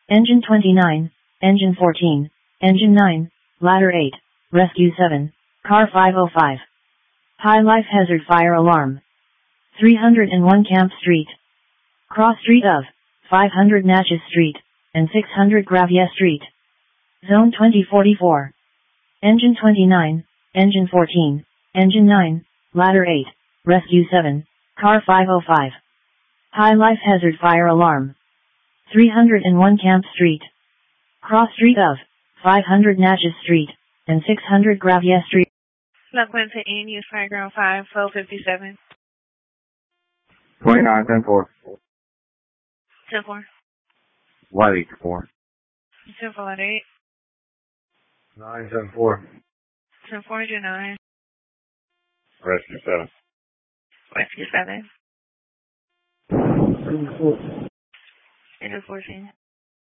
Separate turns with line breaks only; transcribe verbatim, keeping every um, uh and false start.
Engine twenty-nine, Engine fourteen, Engine nine, Ladder eight, Rescue seven, Car five oh five. High Life Hazard Fire Alarm. three hundred one Camp Street. Cross Street of five hundred Natchez Street and six hundred Gravia Street. Zone twenty forty-four. Engine twenty-nine, Engine fourteen, Engine nine, Ladder eight, Rescue seven, Car five oh five. High Life Hazard Fire Alarm. three hundred one Camp Street. Cross Street of five hundred Natchez Street and six hundred Gravia Street.
La Quinta Inn, use Fire Ground five, twelve fifty-seven.
twenty-nine, ten four.
ten four.
Light eight four.
ten four, Light eight.
nine seven four.
ten four, Engine nine.
Rescue seven.
Rescue seven. Engine fourteen.